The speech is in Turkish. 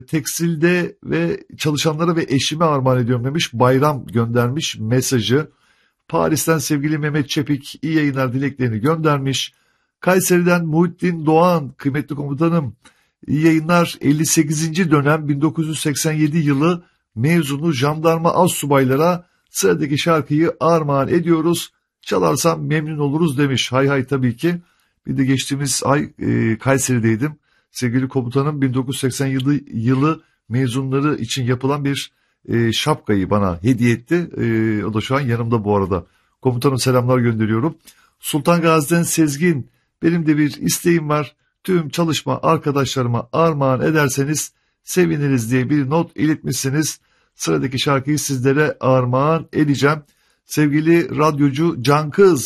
Tekstilde ve çalışanlara ve eşime armağan ediyorum demiş. Bayram göndermiş mesajı. Paris'ten sevgili Mehmet Çepik iyi yayınlar dileklerini göndermiş. Kayseri'den Muhittin Doğan, kıymetli komutanım iyi yayınlar, 58. dönem 1987 yılı mezunu jandarma astsubaylara sıradaki şarkıyı armağan ediyoruz. Çalarsam memnun oluruz demiş. Hay hay, tabii ki. Bir de geçtiğimiz ay Kayseri'deydim. Sevgili komutanım 1987 yılı mezunları için yapılan bir şapkayı bana hediye etti. O da şu an yanımda bu arada. Komutanım selamlar gönderiyorum. Sultan Gazi'den Sezgin, benim de bir isteğim var. Tüm çalışma arkadaşlarıma armağan ederseniz seviniriz diye bir not iletmişsiniz. Sıradaki şarkıyı sizlere armağan edeceğim. Sevgili radyocu Can Kız,